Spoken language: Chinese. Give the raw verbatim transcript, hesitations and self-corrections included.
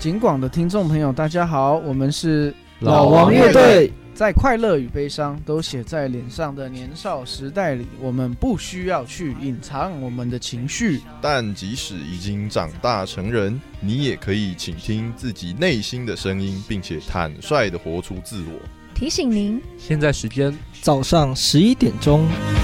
警广的听众朋友，大家好，我们是老王乐队。 在快乐与悲伤都写在脸上的年少时代里，我们不需要去隐藏我们的情绪， 但即使已经长大成人，你也可以倾听自己内心的声音，并且坦率地活出自我。 提醒您， 现在时间早上十一点钟。